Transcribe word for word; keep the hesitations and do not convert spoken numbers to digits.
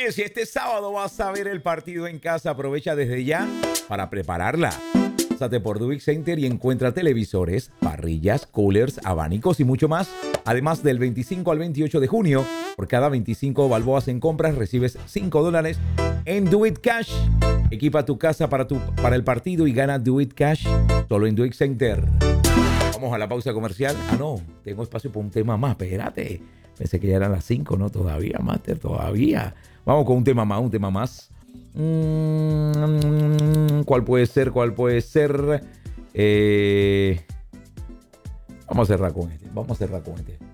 Oye, si este sábado vas a ver el partido en casa, aprovecha desde ya para prepararla. Pásate por Dubix Center y encuentra televisores, parrillas, coolers, abanicos y mucho más. Además, del veinticinco al veintiocho de junio, por cada veinticinco balboas en compras, recibes cinco dólares en Do It Cash. Equipa tu casa para, tu, para el partido y gana Do It Cash solo en Dubix Center. Vamos a la pausa comercial. Ah, no, tengo espacio para un tema más. Espérate. Pensé que ya eran las cinco, ¿no? Todavía, Master, todavía. Vamos con un tema más, un tema más. Mm, ¿Cuál puede ser? ¿Cuál puede ser? Eh, vamos a cerrar con este. Vamos a cerrar con este.